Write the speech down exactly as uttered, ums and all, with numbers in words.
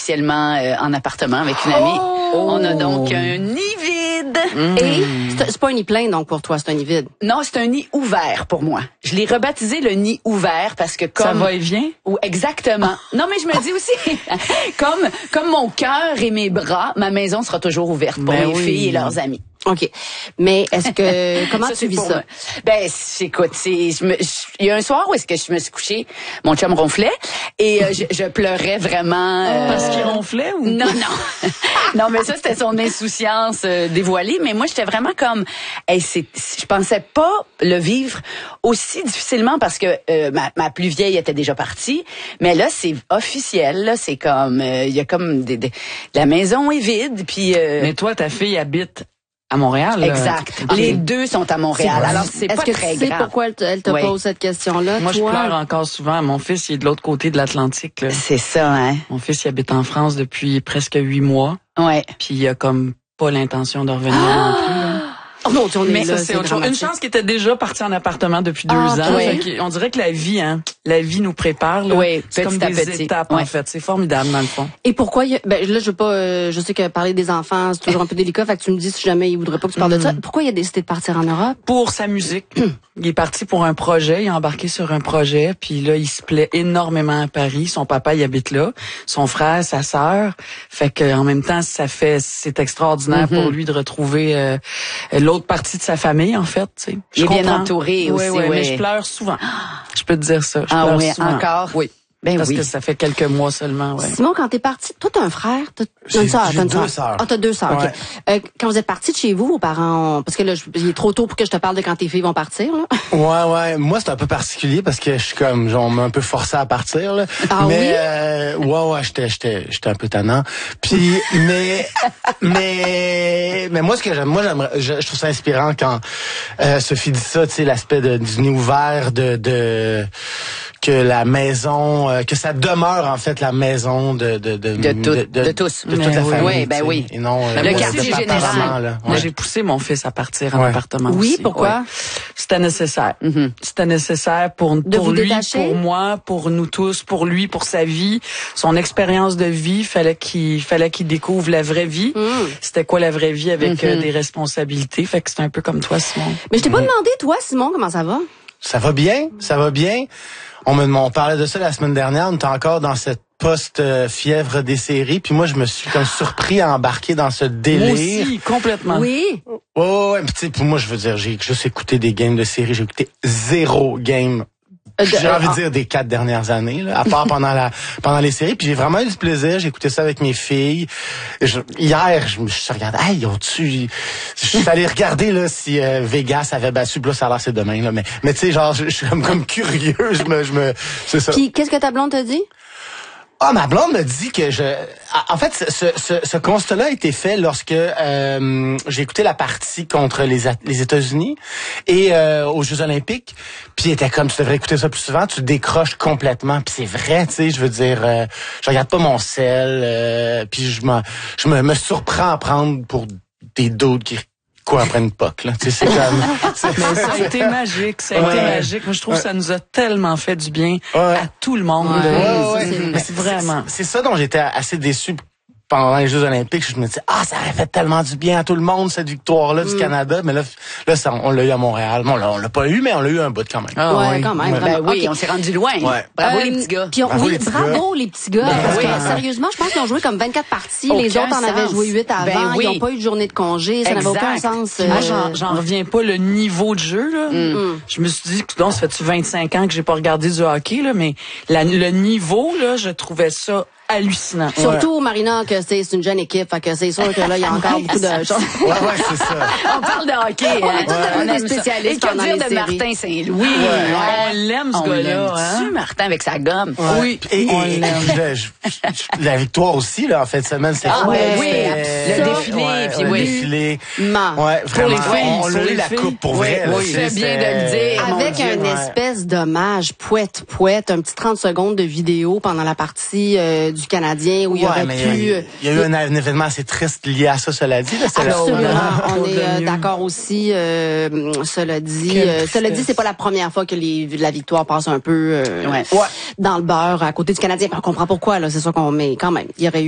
officiellement euh, en appartement avec une amie. Oh! On a donc un nid vide. Mmh. Et c'est pas un nid plein, donc, pour toi, c'est un nid vide. Non, c'est un nid ouvert pour moi. Je l'ai rebaptisé le nid ouvert parce que comme... Ça va et vient? Ou exactement. Non, mais je me dis aussi, comme comme mon cœur et mes bras, ma maison sera toujours ouverte pour ben mes oui. filles et leurs amis. OK. Mais est-ce que comment ça, tu vis ça? Moi. Ben, écoute, c'est je me il y a un soir où est-ce que je me suis couchée, mon chum ronflait et euh, je, je pleurais vraiment euh... parce qu'il ronflait ou non non. Non, mais ça c'était son insouciance euh, dévoilée, mais moi j'étais vraiment comme hey, c'est je pensais pas le vivre aussi difficilement parce que euh, ma, ma plus vieille était déjà partie, mais là c'est officiel, là, c'est comme il euh, y a comme des, des, la maison est vide puis euh, mais toi ta fille habite à Montréal. Exact. Euh, Les deux sont à Montréal. Alors c'est pas Est-ce que très tu sais grave. pourquoi elle te, elle te oui. pose cette question-là? Moi, toi? je pleure encore souvent. Mon fils, il est de l'autre côté de l'Atlantique. Là. C'est ça, hein. Mon fils, il habite en France depuis presque huit mois. Ouais. Puis il a comme pas l'intention de revenir ah! non plus. Là. Oh mon Dieu, on mais est ça, là, c'est c'est autre chose. Une chance qu'il était déjà parti en appartement depuis deux ah, ans. okay. Fait on dirait que la vie, hein, la vie nous prépare. Là. Oui, c'est comme petit des à petit. étapes ouais. en fait. C'est formidable dans le fond. Et pourquoi il y a, ben là je veux pas, euh, je sais que parler des enfants c'est toujours un peu délicat. Fait que tu me dis si jamais il voudrait pas que tu parles mm. de ça. Pourquoi il a décidé de partir en Europe? Pour sa musique. Il est parti pour un projet. Il a embarqué sur un projet. Puis là, il se plaît énormément à Paris. Son papa, il habite là. Son frère, sa sœur. Fait que en même temps, ça fait, c'est extraordinaire mm-hmm. pour lui de retrouver euh, l'autre partie de sa famille en fait. Tu sais. Il est bien entouré aussi. Oui, oui, ouais. mais je pleure souvent. Je peux te dire ça. Je ah pleure oui, souvent. encore. Oui. Ben Parce oui. que ça fait quelques mois seulement, ouais. Simon, quand t'es parti, toi t'as un frère, t'as j'ai, une sœur, j'ai t'as une deux sœur. sœurs. Ah, t'as deux sœurs, ouais. ok. Euh, quand vous êtes partis de chez vous, vos parents ont... parce que là, je... il est trop tôt pour que je te parle de quand tes filles vont partir, là. Ouais, ouais. Moi, c'est un peu particulier parce que je suis comme, genre, on m'a un peu forcé à partir, là. Ah mais, oui? euh, ouais, ouais, j'étais, j'étais, j'étais un peu tannant. Puis, mais, mais, mais moi, ce que j'aime, moi, j'aimerais, je, je trouve ça inspirant quand euh, Sophie dit ça, tu sais, l'aspect de, du nid ouvert, de, de que la maison, euh, que ça demeure en fait la maison de de de de, tout, de, de, de tous, de toute la oui, famille. Oui, ben oui. Et non euh, le quartier général. Là. Moi, Ouais. j'ai poussé mon fils à partir en ouais. appartement. Oui, aussi. pourquoi? Ouais. C'était nécessaire. Mm-hmm. C'était nécessaire pour de pour vous lui, détacher? pour moi, pour nous tous, pour lui, pour sa vie, son expérience de vie. Fallait qu'il fallait qu'il découvre la vraie vie. Mm. C'était quoi la vraie vie avec mm-hmm. euh, des responsabilités. Fait que c'est un peu comme toi, Simon. Mais je t'ai pas demandé, toi, Simon, comment ça va? Ça va bien, ça va bien. On me on parlait de ça la semaine dernière, on était encore dans cette post-fièvre des séries, puis moi je me suis comme surpris à embarquer dans ce délire. Moi aussi, complètement. Oui. Oh, ouais, puis tu sais, pour moi je veux dire, j'ai juste écouté des games de séries, j'ai écouté zéro game. Euh, J'ai euh, envie de ah. dire des quatre dernières années, là, à part pendant la pendant les séries. Puis j'ai vraiment eu du plaisir. J'ai écouté ça avec mes filles. Je, hier, je me suis regardé. Hey, ont-tu je suis allé regarder là si euh, Vegas avait battu. Puis là, ça a l'air c'est demain là. Mais mais tu sais, genre, je, je suis comme comme curieux. Je me je me c'est ça. Puis qu'est-ce que ta blonde t'a dit? Ah, ma blonde me dit que je... En fait, ce, ce, ce constat-là a été fait lorsque euh, j'ai écouté la partie contre les, les États-Unis et euh, aux Jeux Olympiques. Puis il était comme, tu devrais écouter ça plus souvent, tu décroches complètement. Puis c'est vrai, tu sais, je veux dire, euh, je regarde pas mon sel. Euh, puis je me, je me, me surprends à prendre pour des d'autres qui... quoi après une P O C, là. Tu sais, c'est comme... c'est, Mais ça a été magique, ça a ouais. été magique. Moi, je trouve que ça nous a tellement fait du bien ouais. à tout le monde. Ouais, ouais, ouais. c'est, Mais c'est vraiment. C'est, c'est ça dont j'étais assez déçu pendant les Jeux Olympiques. Je me disais, ah, ça aurait fait tellement du bien à tout le monde, cette victoire-là du mm. Canada. Mais là, là ça, on l'a eu à Montréal. Bon, là, on l'a pas eu, mais on l'a eu un bout quand même. Ah, ouais, oui. quand même. Ouais. Vraiment. Ben oui, okay. on s'est rendu loin. Ouais. Bravo euh, les petits gars. Puis on, bravo oui, les petits bravo gars. les petits gars. Ben parce oui. que sérieusement, je pense qu'ils ont joué comme vingt-quatre parties. Aucun les autres en avaient sens. joué huit avant. Ben oui. Ils n'ont pas eu de journée de congé. Ça exact. n'avait aucun sens. Euh... Moi, j'en, j'en reviens pas le niveau de jeu, là. Mm. Je me suis dit, donc, ça fait-tu vingt-cinq ans que j'ai pas regardé du hockey, là, mais la, le niveau, là, je trouvais ça hallucinant. Surtout, ouais. Marina, que c'est, c'est une jeune équipe, fait que c'est sûr que là, il y a encore beaucoup de choses. Ouais, ouais, c'est ça. On parle de hockey. On hein. est tous un peu On des spécialistes Et que pendant dire les de séries. Martin Saint-Louis? Ouais. Ouais. On l'aime, ce On gars-là. l'aime Hein? dessus, Martin, avec sa gomme. Ouais. Oui, et, on et, l'aime. et, je, je, je, la victoire aussi, là, en fin de semaine, c'est Ah cool. ouais, C'était- oui, le défilé, ouais, puis le oui. défilé. Ma. Ouais, Pour les vraiment. filles, on pour a les eu la filles. coupe pour Oui, vrai. là, oui. tu sais, C'est bien c'était- de le dire. mon Avec Dieu, un ouais. espèce d'hommage poète poète, un petit trente secondes de vidéo pendant la partie euh, du Canadien où il Ouais, aurait mais pu... il y a- il y a eu un, un événement assez triste lié à ça, cela dit. Là, c'est le- Absolument, on Claude est euh, Lemieux. d'accord aussi. Euh, cela dit, Quelle euh, cela dit, tristesse. c'est pas la première fois que les, la victoire passe un peu euh, Ouais. dans le beurre à côté du Canadien. On comprend pourquoi là. C'est sûr qu'on met quand même. Il y aurait eu